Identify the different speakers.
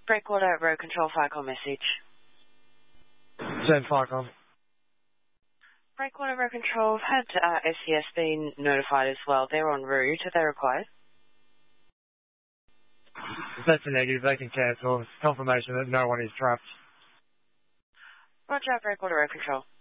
Speaker 1: Breakwater Road Control Ficon message.
Speaker 2: Send Ficon.
Speaker 1: Breakwater Road Control have had SCS been notified as well. They're en route. Are they required?
Speaker 2: If that's a negative, they can cancel. It's confirmation that no one is trapped.
Speaker 1: Roger, Breakwater Road Control.